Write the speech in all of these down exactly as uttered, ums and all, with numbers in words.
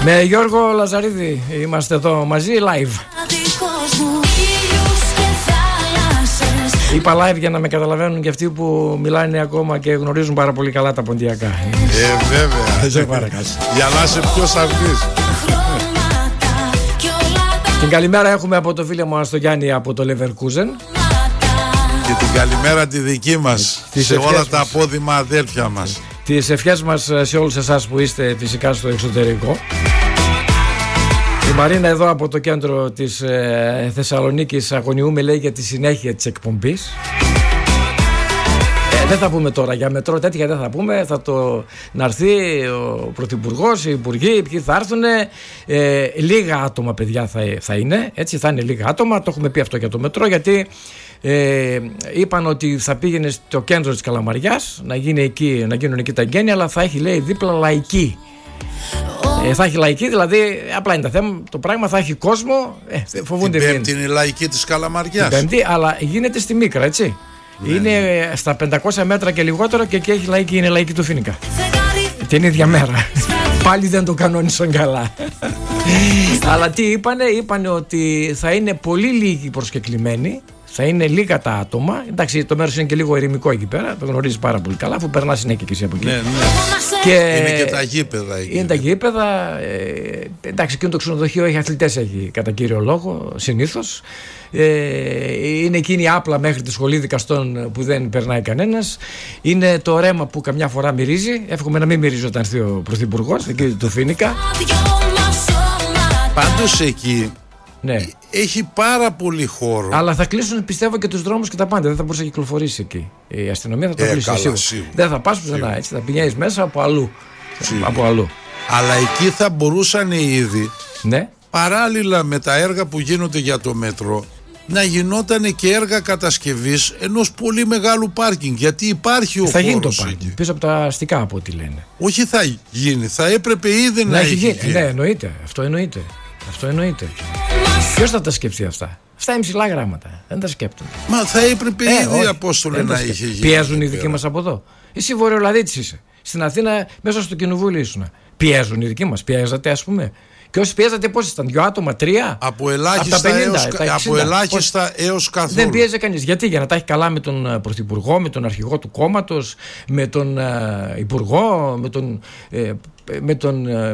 Με Γιώργο Λαζαρίδη είμαστε εδώ μαζί live. Είπα live για να με καταλαβαίνουν και αυτοί που μιλάνε ακόμα και γνωρίζουν πάρα πολύ καλά τα ποντιακά. Ε, βέβαια. Σε παρακαλώ. Για να σε ποιος θα βγεις. Την καλημέρα έχουμε από το φίλο μου στο Γιάννη από το Leverkusen. Και την καλημέρα τη δική μας τις σε όλα μας. τα απόδημα αδέλφια μας. Τις ευχές μας σε όλους εσάς που είστε φυσικά στο εξωτερικό. Η Μαρίνα εδώ από το κέντρο της ε, Θεσσαλονίκης αγωνιούμε, λέει, για τη συνέχεια της εκπομπής. Ε, δεν θα πούμε τώρα για μετρό τέτοια, δεν θα πούμε. Θα το να έρθει ο Πρωθυπουργός, οι Υπουργοί, ποιοι θα έρθουν. Ε, λίγα άτομα, παιδιά, θα, θα είναι. Έτσι, θα είναι λίγα άτομα. Το έχουμε πει αυτό για το μετρό, γιατί ε, είπαν ότι θα πήγαινε στο κέντρο της Καλαμαριάς να, γίνει εκεί, να γίνουν εκεί τα εγγένεια, αλλά θα έχει, λέει, δίπλα λαϊκή. Ε, θα έχει λαϊκή, δηλαδή απλά είναι το θέμα, το πράγμα, θα έχει κόσμο. Ε, φοβούνται. Την Πέμπτη είναι η λαϊκή της Καλαμαριάς. Την Πέμπτη, αλλά γίνεται στη Μίκρα, έτσι. Ναι, είναι ναι. Στα πεντακόσια μέτρα και λιγότερο, και εκεί έχει λαϊκή, είναι λαϊκή του Φοίνικα. Την ίδια μέρα. Πάλι δεν το κανόνισαν καλά. Αλλά τι είπανε, είπανε ότι θα είναι πολύ λίγοι προσκεκλημένοι. Θα είναι λίγα τα άτομα. Εντάξει, το μέρος είναι και λίγο ερημικό εκεί πέρα. Το γνωρίζεις πάρα πολύ καλά, αφού περνάς συνέχεια και εσύ από εκεί. Ναι, ναι. Και είναι και τα γήπεδα εκεί. Είναι τα γήπεδα. Ε, εντάξει, και το ξενοδοχείο έχει αθλητές, έχει κατά κύριο λόγο συνήθως. Ε, είναι εκείνη άπλα μέχρι τη σχολή δικαστών που δεν περνάει κανένας. Είναι το ρέμα που καμιά φορά μυρίζει. Εύχομαι να μην μυρίζει όταν έρθει ο Πρωθυπουργός εκεί του Φοίνικα. Πάντως εκεί. Ναι. Έχει πάρα πολύ χώρο. Αλλά θα κλείσουν, πιστεύω, και τους δρόμους και τα πάντα. Δεν θα μπορούσε να κυκλοφορήσει εκεί. Η αστυνομία θα το ε, κλείσει. καλά, σίγουρα. σίγουρα. Δεν θα πας πουθενά, έτσι. Θα πηγαίνεις μέσα από αλλού. Από αλλού. Αλλά εκεί θα μπορούσαν ήδη, ναι, παράλληλα με τα έργα που γίνονται για το μέτρο, να γινόταν και έργα κατασκευής ενός πολύ μεγάλου πάρκινγκ. Γιατί υπάρχει ο θα χώρος. γίνει το πάρκινγκ πίσω από τα αστικά, από ό,τι λένε. Όχι, θα γίνει. Θα έπρεπε ήδη να, να έχει γίνει. γίνει. Ναι, εννοείται. Αυτό εννοείται. Αυτό εννοείται. Ποιος θα τα σκεφτεί αυτά? Αυτά είναι ψηλά γράμματα. Δεν τα σκέπτονται. Μα θα έπρεπε ε, ήδη, Απόστολε, να είχε γίνει. Πιέζουν οι δικοί μας από εδώ. Εσύ Βορειολαδίτης είσαι. Στην Αθήνα, μέσα στο κοινοβούλιο ήσουν. Πιέζουν οι δικοί μας. Πιέζατε, ας πούμε. Και όσοι πιέζατε, πώς ήταν? Δύο άτομα, τρία. Από ελάχιστα, από πενήντα, έως, από ελάχιστα έως καθόλου. Δεν πιέζε κανείς. Γιατί? Για να τα έχει καλά με τον Πρωθυπουργό, με τον αρχηγό του κόμματος, με τον uh, Υπουργό, με τον, ε, με, τον, ε,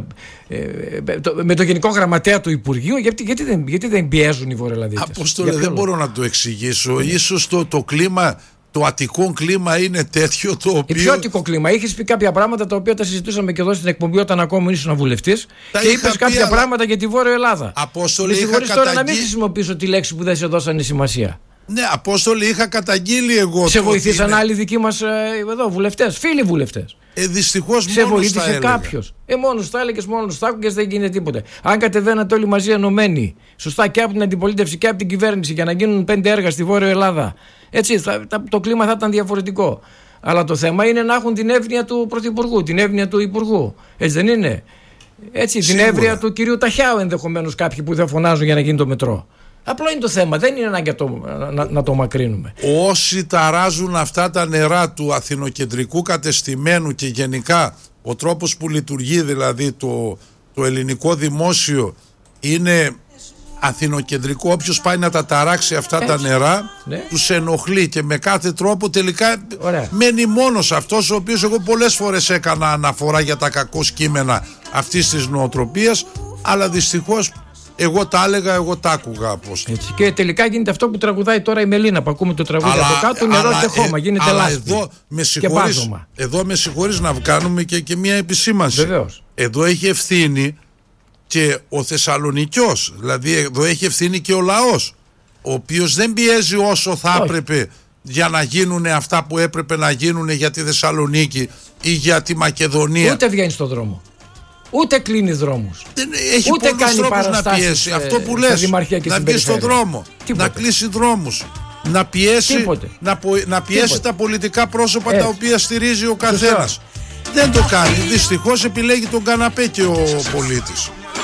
ε, το, με τον Γενικό Γραμματέα του Υπουργείου. Γιατί, γιατί, δεν, γιατί δεν πιέζουν οι Βορειολαδίτες? Αποστόλε, δεν μπορώ να το εξηγήσω. Ίσως το, το κλίμα. Το αττικό κλίμα είναι τέτοιο το οποίο. Ποιο αττικό κλίμα? Είχες πει κάποια πράγματα τα οποία τα συζητούσαμε και εδώ στην εκπομπή όταν ακόμα ήσουν βουλευτής. Και είπες κάποια αλλά... πράγματα για τη Βόρεια Ελλάδα. Απόστολε, είχα καταγγείλει. τώρα να μην χρησιμοποιήσω τη λέξη που δεν σε δώσανε σημασία. Ναι, Απόστολε, είχα καταγγείλει εγώ. Σε βοηθήσαν είναι... άλλοι δικοί μας εδώ βουλευτές, φίλοι βουλευτές. Ε, δυστυχώς σε βοήθησε κάποιος. Ε, μόνος τα έλεγες, μόνος τα άκουγες, δεν γίνεται τίποτε. Αν κατεβαίνατε όλοι μαζί ενωμένοι, σωστά, και από την αντιπολίτευση και από την κυβέρνηση, για να γίνουν πέντε έργα στη Βόρεια Ελλάδα, έτσι, θα, το κλίμα θα ήταν διαφορετικό. Αλλά το θέμα είναι να έχουν την εύνοια του Πρωθυπουργού, την εύνοια του Υπουργού. Έτσι δεν είναι? Έτσι, σίγουρα. Την εύνοια του κυρίου Ταχιάου, ενδεχομένως κάποιοι που δεν φωνάζουν για να γίνει το μετρό. Απλό είναι το θέμα, δεν είναι ανάγκη το, να, να το μακρύνουμε. Όσοι ταράζουν αυτά τα νερά του αθηνοκεντρικού κατεστημένου και γενικά ο τρόπος που λειτουργεί, δηλαδή το, το ελληνικό δημόσιο, είναι αθηνοκεντρικό, όποιος πάει να τα ταράξει αυτά έτσι, τα νερά, ναι, τους ενοχλεί και με κάθε τρόπο τελικά ωραία, μένει μόνος αυτός, ο οποίος εγώ πολλές φορές έκανα αναφορά για τα κακό κείμενα αυτής της νοοτροπίας, αλλά δυστυχώς εγώ τα έλεγα, εγώ τα άκουγα. Έτσι. Και τελικά γίνεται αυτό που τραγουδάει τώρα η Μελίνα, που ακούμε το τραγούδι αλλά, από κάτω, νερό αλλά, και χώμα, γίνεται λάσπη. Εδώ με συγχωρείς, εδώ με συγχωρείς να κάνουμε και, και μια επισήμανση. Βεβαίως. Εδώ έχει ευθύνη και ο Θεσσαλονικιός, δηλαδή εδώ έχει ευθύνη και ο λαός, ο οποίος δεν πιέζει όσο θα όχι, έπρεπε για να γίνουν αυτά που έπρεπε να γίνουν για τη Θεσσαλονίκη ή για τη Μακεδονία. Ούτε βγαίνει στον δρόμο. Ούτε κλείνει δρόμους. Δεν έχει ούτε πολλούς τρόπους να πιέσει. Αυτό που λες, να βγει στον δρόμο, τίποτε, να κλείσει δρόμους, να πιέσει, να, να πιέσει τα πολιτικά πρόσωπα έτσι, τα οποία στηρίζει ο καθένας. Δεν το κάνει. Δυστυχώς επιλέγει τον καναπέ και ο πολίτης.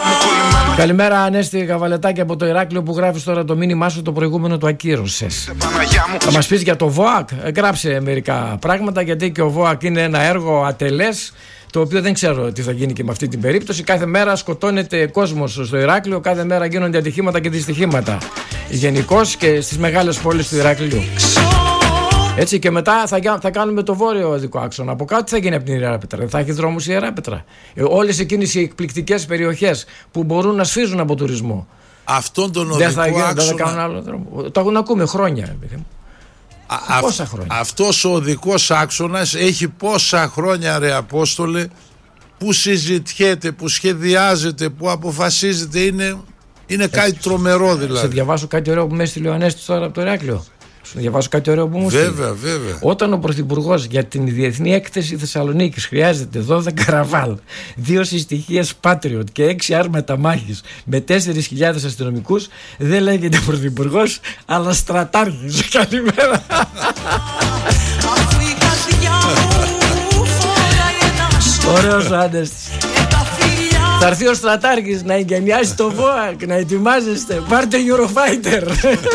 Καλημέρα Ανέστη Καβαλετάκη από το Ηράκλειο που γράφεις τώρα το μήνυμά σου, το προηγούμενο το ακύρωσες. Θα μας πεις για το ΒΟΑΚ, γράψε μερικά πράγματα, γιατί και ο ΒΟΑΚ είναι ένα έργο ατελές, το οποίο δεν ξέρω τι θα γίνει και με αυτή την περίπτωση. Κάθε μέρα σκοτώνεται κόσμος στο Ηράκλειο, κάθε μέρα γίνονται ατυχήματα και δυστυχήματα γενικώς και στις μεγάλες πόλεις του Ηράκλειου. Έτσι, και μετά θα, θα κάνουμε το βόρειο οδικό άξονα. Από κάτω τι θα γίνει από την Ιεράπετρα? Δεν θα έχει δρόμους η Ιεράπετρα. Ε, όλες εκείνες οι εκπληκτικές περιοχές που μπορούν να σφίζουν από τουρισμό. Αυτόν τον οδικό δεν θα, άξονα. Δεν θα κάνουν άλλο δρόμο. Το έχουν ακούμε χρόνια. Α, πόσα χρόνια. Αυτός ο οδικός άξονας έχει πόσα χρόνια, ρε Απόστολε, που συζητιέται, που σχεδιάζεται, που αποφασίζεται. Είναι, είναι κάτι τρομερό δηλαδή. Σε διαβάσω κάτι ωραίο που με έστειλε ο Ανέστης τώρα από το Ηράκλειο. Σου διαβάσω κάτι ωραίο που μου στείλει. Βέβαια, βέβαια. Όταν ο Πρωθυπουργός για την Διεθνή Έκθεση Θεσσαλονίκης χρειάζεται δώδεκα ραβάλ, δύο συστοιχίες Patriot και έξι άρματα μάχης με τέσσερις χιλιάδες αστυνομικούς, δεν λέγεται Πρωθυπουργός, αλλά στρατάρχης. Καλημέρα. Ωραίος ο Ανέστης. Θα έρθει ο στρατάρχης να εγκαινιάσει το ΒΟΑΚ, να ετοιμάζεστε. Πάρτε Eurofighter.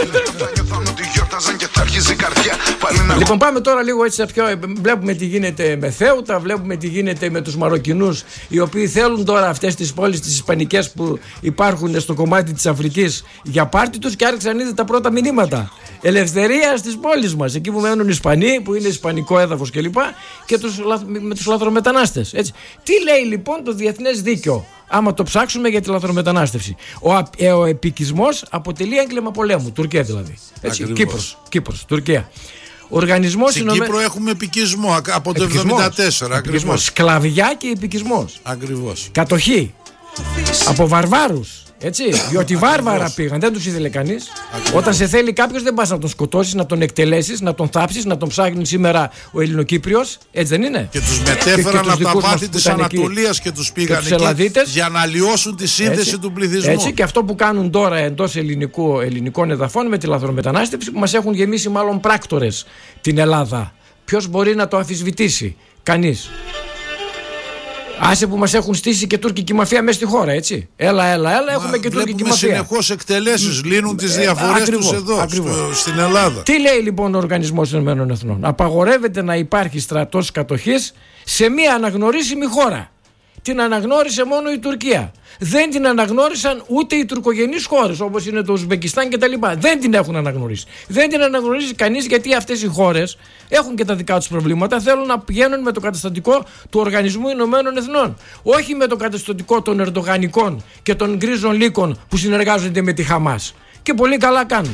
Λοιπόν, πάμε τώρα λίγο έτσι πιο. Βλέπουμε τι γίνεται με Θέουτα, βλέπουμε τι γίνεται με τους Μαροκινούς, οι οποίοι θέλουν τώρα αυτές τις πόλεις τις ισπανικές που υπάρχουν στο κομμάτι της Αφρικής για πάρτι τους, και άρχισαν ήδη τα πρώτα μηνύματα ελευθερία στις πόλεις μας, εκεί που μένουν Ισπανοί, που είναι ισπανικό έδαφος κλπ. Και, και τους, με τους λαθρομετανάστες. Έτσι. Τι λέει λοιπόν το διεθνές δίκαιο, άμα το ψάξουμε για τη λαθρομετανάστευση? Ο, ε, ο επικισμός αποτελεί έγκλημα πολέμου, Τουρκία δηλαδή. Έτσι, Κύπρος, Κύπρος, Τουρκία. Οργανισμός Στην Ηνωμέ... Κύπρο έχουμε επικισμό από το επικισμός, εβδομήντα τέσσερα. Ακριβώς. Σκλαβιά και επικισμός. Ακριβώς. Κατοχή από βαρβάρους. Έτσι, διότι βάρβαρα πήγαν, δεν τους ήθελε κανείς. Όταν σε θέλει κάποιος, δεν πας να τον σκοτώσεις, να τον εκτελέσεις, να τον θάψεις, να τον ψάχνει σήμερα ο Ελληνοκύπριος. Έτσι δεν είναι? Και τους μετέφεραν από τα βάθη της Ανατολίας και τους πήγαν και εκεί για να λιώσουν τη σύνδεση έτσι, του πληθυσμού. Έτσι, και αυτό που κάνουν τώρα εντός ελληνικού, ελληνικών εδαφών με τη λαθρομετανάστευση, που μας έχουν γεμίσει μάλλον πράκτορες την Ελλάδα. Ποιος μπορεί να το αμφισβητήσει? Κανείς. Άσε που μας έχουν στήσει και τουρκική μαφία μέσα στη χώρα, έτσι. Έλα, έλα, έλα, έχουμε Μα, και τουρκική μαφία. Συνεχώς εκτελέσεις, λύνουν τις διαφορές ε, τους εδώ, στο, στην Ελλάδα. Τι λέει λοιπόν ο Οργανισμός Ηνωμένων Εθνών? Απαγορεύεται να υπάρχει στρατός κατοχής σε μία αναγνωρίσιμη χώρα. Την αναγνώρισε μόνο η Τουρκία. Δεν την αναγνώρισαν ούτε οι τουρκογενείς χώρες, όπως είναι το Ουσμπεκιστάν κτλ. Δεν την έχουν αναγνωρίσει. Δεν την αναγνωρίζει κανείς, γιατί αυτές οι χώρες έχουν και τα δικά τους προβλήματα. Θέλουν να πηγαίνουν με το καταστατικό του Οργανισμού Ηνωμένων Εθνών. Όχι με το καταστατικό των Ερντογανικών και των γκρίζων λύκων που συνεργάζονται με τη Χαμάς. Και πολύ καλά κάνουν.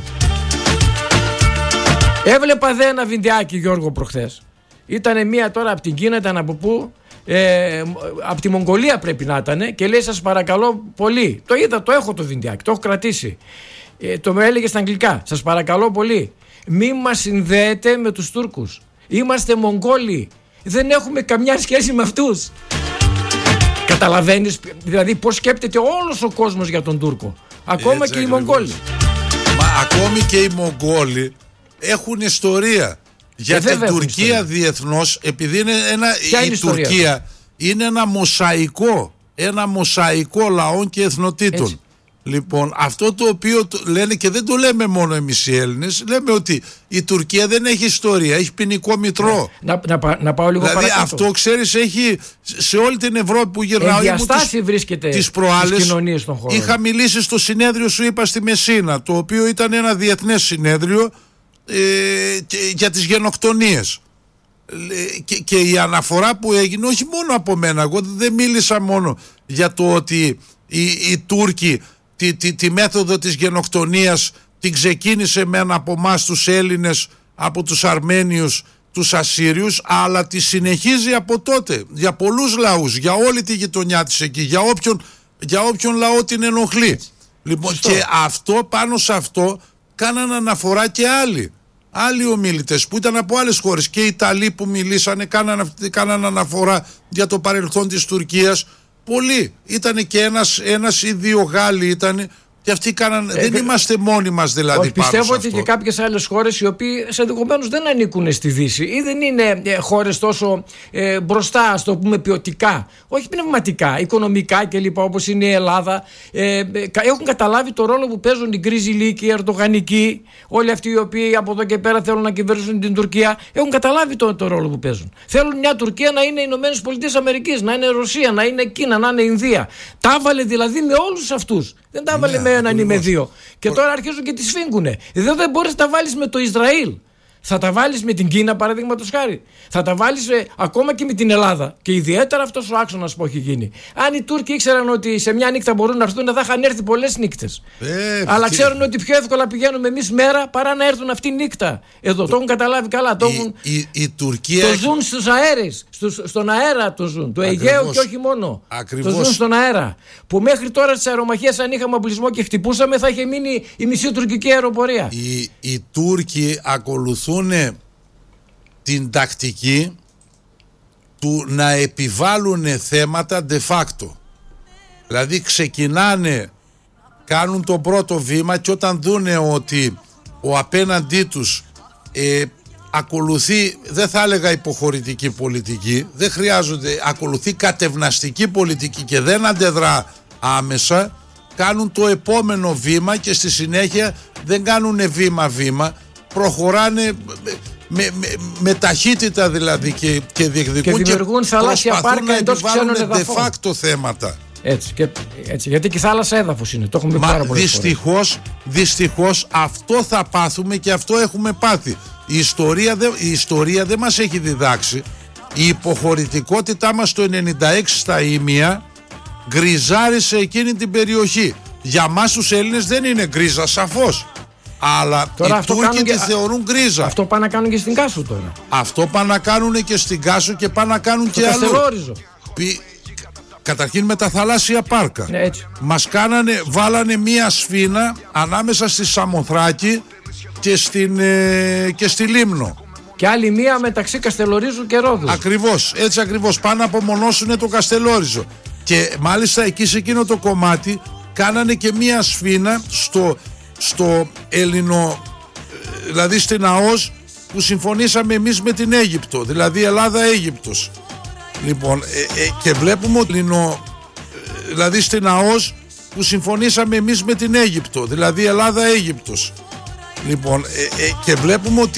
Έβλεπα δε ένα βιντεάκι, Γιώργο, προχθές. Ήτανε μία τώρα από την Κίνα, ήταν από πού? Ε, από τη Μογγολία πρέπει να ήταν, και λέει σας παρακαλώ πολύ, το είδα, το έχω το βιντεάκι, το έχω κρατήσει, ε, το με έλεγε στα αγγλικά, σας παρακαλώ πολύ μη μας συνδέετε με τους Τούρκους, είμαστε Μογγόλοι, δεν έχουμε καμιά σχέση με αυτούς. Καταλαβαίνεις δηλαδή πως σκέπτεται όλος ο κόσμος για τον Τούρκο, ακόμα έτσι, και οι Μογγόλοι. Μα ακόμη και οι Μογγόλοι έχουν ιστορία. Για την Τουρκία διεθνώς, επειδή είναι ένα, η είναι Τουρκία είναι ένα μοσαϊκό, ένα μοσαϊκό λαών και εθνοτήτων. Έτσι. Λοιπόν, αυτό το οποίο το λένε, και δεν το λέμε μόνο εμείς οι Έλληνες, λέμε ότι η Τουρκία δεν έχει ιστορία, έχει ποινικό μητρό. Να, να, να πάω λίγο δηλαδή παρακάτω. Αυτό, ξέρεις, έχει σε όλη την Ευρώπη που γυρνάω. Εν διαστάση βρίσκεται τις προάλλες, τις κοινωνίες των χωρών. Είχα μιλήσει στο συνέδριο, σου είπα, στη Μεσίνα, το οποίο ήταν ένα διεθνές συνέδριο Ε, και, για τις γενοκτονίες, ε, και, και η αναφορά που έγινε, όχι μόνο από μένα, εγώ δεν μίλησα μόνο για το ότι οι, οι Τούρκοι τη, τη, τη μέθοδο της γενοκτονίας την ξεκίνησε με ένα από εμάς τους Έλληνες, από τους Αρμένιους, τους Ασσύριους, αλλά τη συνεχίζει από τότε για πολλούς λαούς, για όλη τη γειτονιά της εκεί, για όποιον, για όποιον λαό την ενοχλεί. Λοιπόν, και αυτό, πάνω σε αυτό κάναν αναφορά και άλλοι άλλοι ομιλητές που ήταν από άλλες χώρες, και οι Ιταλοί που μιλήσανε κάναν, κάναν αναφορά για το παρελθόν της Τουρκίας. Πολλοί, ήταν και ένας, ένας ή δύο Γάλλοι ήταν, Και αυτοί κάναν, Ε, δεν είμαστε μόνοι μας δηλαδή. Όχι, πάνω πιστεύω σε ότι αυτό. και κάποιες άλλες χώρες οι οποίες ενδεχομένως δεν ανήκουν στη Δύση ή δεν είναι ε, χώρες τόσο ε, μπροστά, ας το πούμε, ποιοτικά, όχι πνευματικά, οικονομικά κλπ. Όπως είναι η Ελλάδα, ε, ε, έχουν καταλάβει το ρόλο που παίζουν οι γκρίζοι λύκοι, οι ερντογανικοί, όλοι αυτοί οι οποίοι από εδώ και πέρα θέλουν να κυβερνήσουν την Τουρκία. Έχουν καταλάβει το, το ρόλο που παίζουν. Θέλουν μια Τουρκία να είναι οι Ηνωμένες Πολιτείες Αμερικής, να είναι Ρωσία, να είναι Κίνα, να είναι Ινδία. Τα έβαλε δηλαδή με όλους αυτούς. Δεν τα έβαλε Ναι, με έναν ή με ακριβώς. δύο. Και τώρα αρχίζουν και τις σφίγγουνε. Εδώ δεν μπορείς να τα βάλεις με το Ισραήλ. Θα τα βάλεις με την Κίνα, παραδείγματος χάρη. Θα τα βάλεις ε, ακόμα και με την Ελλάδα. Και ιδιαίτερα αυτός ο άξονας που έχει γίνει. Αν οι Τούρκοι ήξεραν ότι σε μια νύχτα μπορούν να έρθουν, θα είχαν έρθει πολλές νύχτες. Ε, Αλλά τι- ξέρουν ότι πιο εύκολα πηγαίνουμε εμείς μέρα παρά να έρθουν αυτή νύχτα. Εδώ το έχουν καταλάβει καλά. Το, έχουν, η, η, η Τουρκία. το ζουν στους αέρες. Στους, στον αέρα το ζουν. Το Ακριβώς. Αιγαίο και όχι μόνο. Ακριβώς. Το ζουν στον αέρα. Που μέχρι τώρα στις αερομαχίες, αν είχαμε οπλισμό και χτυπούσαμε, θα είχε μείνει η μισή τουρκική αεροπορία. Οι, οι Τούρκοι ακολουθούν την τακτική του να επιβάλλουν θέματα de facto. Δηλαδή ξεκινάνε, κάνουν το πρώτο βήμα και όταν δούνε ότι ο απέναντί τους ε, ακολουθεί, δεν θα έλεγα υποχωρητική πολιτική, δεν χρειάζονται, ακολουθεί κατευναστική πολιτική και δεν αντεδρά άμεσα, κάνουν το επόμενο βήμα και στη συνέχεια δεν κάνουν βήμα-βήμα, προχωράνε με, με, με ταχύτητα δηλαδή και, και διεκδικούν Και δημιουργούν θαλάσσια προσπαθούν πάρκα να εντός επιβάλλουν ξένων de εδαφών. facto θέματα. Έτσι, και, έτσι, γιατί και η θάλασσα έδαφος είναι. Το έχουμε πει πάρα Μα πολλές φορές. δυστυχώς, δυστυχώς αυτό θα πάθουμε και αυτό έχουμε πάθει. Η ιστορία, δε, η ιστορία δεν μας έχει διδάξει. Η υποχωρητικότητά μας το ενενήντα έξι στα Ήμια γκριζάρισε εκείνη την περιοχή. Για μας τους Έλληνες δεν είναι γκρίζα, σαφώς. Αλλά Τώρα οι αυτό Τούρκοι κάνουν τη και- θεωρούν γκρίζα. Αυτό πάνε να κάνουν και στην Κάσο τώρα. Αυτό πάνε να κάνουν και στην Κάσο και πάνε να κάνουν Το και αλλού. Καστελόριζο. Πι- Καταρχήν με τα θαλάσσια πάρκα. Ναι, έτσι. Μας κάνανε, βάλανε μία σφήνα ανάμεσα στη Σαμοθράκη και, στην, ε, και στη Λίμνο. Και άλλη μία μεταξύ Καστελορίζου και Ρόδου. Ακριβώς, έτσι ακριβώς. Πάνε να απομονώσουν το Καστελόριζο. Και μάλιστα εκεί σε εκείνο το κομμάτι κάνανε και μία σφήνα στο, στο Ελληνο, ε, δηλαδή στην ΑΟΣ που συμφωνήσαμε εμείς με την Αίγυπτο, δηλαδή Ελλάδα-Αίγυπτος. Λοιπόν, ε, ε, και βλέπουμε ότι Ελληνο, ε, δηλαδή στην ΑΟΣ που συμφωνήσαμε εμείς με την Αίγυπτο, δηλαδή Ελλάδα-Αίγυπτος. Λοιπόν, ε, ε, και βλέπουμε ότι